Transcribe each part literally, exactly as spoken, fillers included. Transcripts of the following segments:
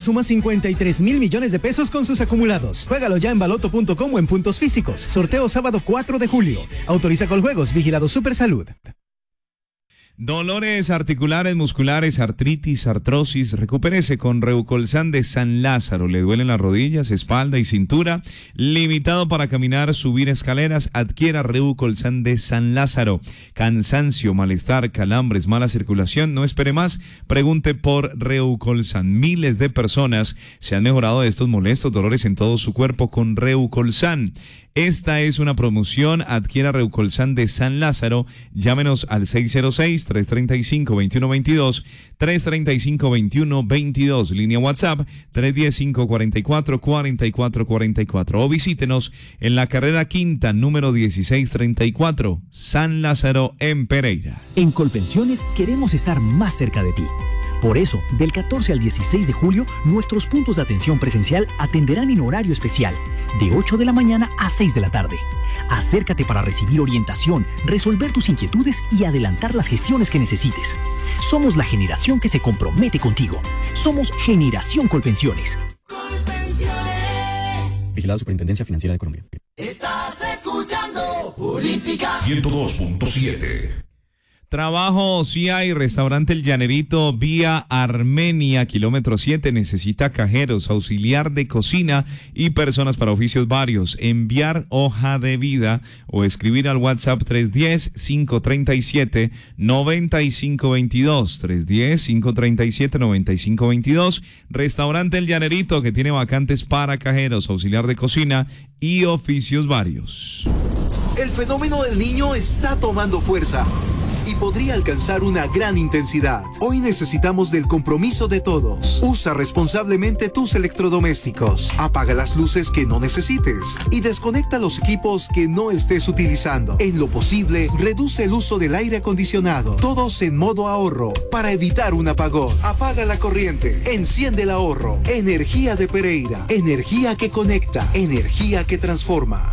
suma cincuenta y tres mil millones de pesos con sus acumulados. Juégalo ya en baloto punto com o en puntos físicos. Sorteo sábado cuatro de julio. Autoriza Coljuegos, vigilado Supersalud. Dolores articulares, musculares, artritis, artrosis, recupérese con Reucolsan de San Lázaro. Le duelen las rodillas, espalda y cintura. Limitado para caminar, subir escaleras, adquiera Reucolsan de San Lázaro. Cansancio, malestar, calambres, mala circulación, no espere más. Pregunte por Reucolsan. Miles de personas se han mejorado de estos molestos dolores en todo su cuerpo con Reucolsan. Esta es una promoción. Adquiera Reucolsan de San Lázaro. Llámenos al seis cero seis, tres tres cinco, dos uno dos dos, tres tres cinco, dos uno dos dos, línea WhatsApp tres uno cero, cinco cuatro cuatro, cuatro cuatro cuatro cuatro, o visítenos en la carrera quinta, número dieciséis treinta y cuatro, San Lázaro en Pereira. En Colpensiones queremos estar más cerca de ti. Por eso, del catorce al dieciséis de julio, nuestros puntos de atención presencial atenderán en horario especial, de ocho de la mañana a seis de la tarde. Acércate para recibir orientación, resolver tus inquietudes y adelantar las gestiones que necesites. Somos la generación que se compromete contigo. Somos Generación Colpensiones. Colpensiones. Vigilado Superintendencia Financiera de Colombia. Estás escuchando Olímpica ciento dos punto siete. Trabajo sí hay. Restaurante El Llanerito, vía Armenia, kilómetro siete. Necesita cajeros, auxiliar de cocina y personas para oficios varios. Enviar hoja de vida o escribir al WhatsApp tres uno cero, cinco tres siete, nueve cinco dos dos. tres uno cero, cinco tres siete, nueve cinco dos dos. Restaurante El Llanerito, que tiene vacantes para cajeros, auxiliar de cocina y oficios varios. El fenómeno del Niño está tomando fuerza y podría alcanzar una gran intensidad. Hoy necesitamos del compromiso de todos. Usa responsablemente tus electrodomésticos. Apaga las luces que no necesites y desconecta los equipos que no estés utilizando. En lo posible, reduce el uso del aire acondicionado. Todos en modo ahorro para evitar un apagón. Apaga la corriente. Enciende el ahorro. Energía de Pereira. Energía que conecta. Energía que transforma.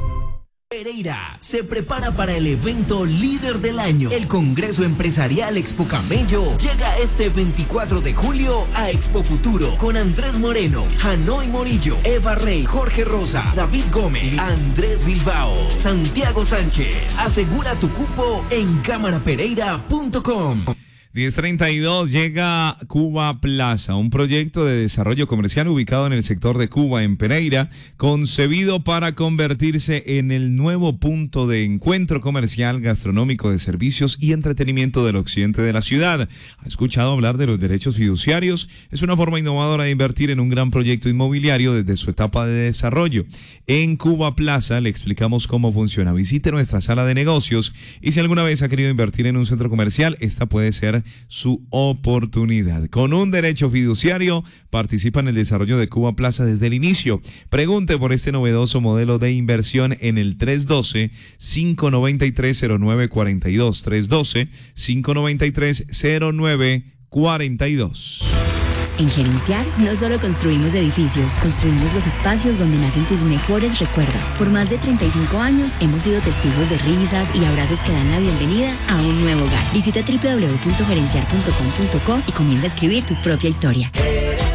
Pereira se prepara para el evento líder del año. El Congreso Empresarial Expo Camello llega este veinticuatro de julio a Expo Futuro con Andrés Moreno, Hanoi Morillo, Eva Rey, Jorge Rosa, David Gómez, Andrés Bilbao, Santiago Sánchez. Asegura tu cupo en cámara pereira punto com. diez treinta y dos, llega Cuba Plaza, un proyecto de desarrollo comercial ubicado en el sector de Cuba, en Pereira, concebido para convertirse en el nuevo punto de encuentro comercial, gastronómico, de servicios y entretenimiento del occidente de la ciudad. ¿Ha escuchado hablar de los derechos fiduciarios? Es una forma innovadora de invertir en un gran proyecto inmobiliario desde su etapa de desarrollo. En Cuba Plaza le explicamos cómo funciona. Visite nuestra sala de negocios y si alguna vez ha querido invertir en un centro comercial, esta puede ser su oportunidad. Con un derecho fiduciario, participa en el desarrollo de Cuba Plaza desde el inicio. Pregunte por este novedoso modelo de inversión en el tres uno dos, cinco nueve tres, cero nueve cuatro dos. tres uno dos, cinco nueve tres, cero nueve cuatro dos. En Gerenciar no solo construimos edificios, construimos los espacios donde nacen tus mejores recuerdos. Por más de treinta y cinco años hemos sido testigos de risas y abrazos que dan la bienvenida a un nuevo hogar. Visita doble u doble u doble u punto gerenciar punto com punto co y comienza a escribir tu propia historia.